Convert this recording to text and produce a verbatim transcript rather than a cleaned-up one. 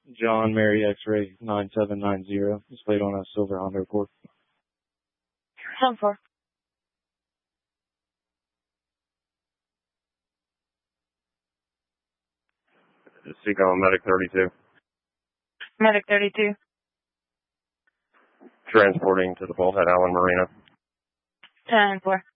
John Mary X-ray nine seven nine zero. Displayed on a silver Honda Accord. ten four. Seacom Medic thirty-two. Medic thirty-two. Transporting to the Bullhead Island Marina. ten four.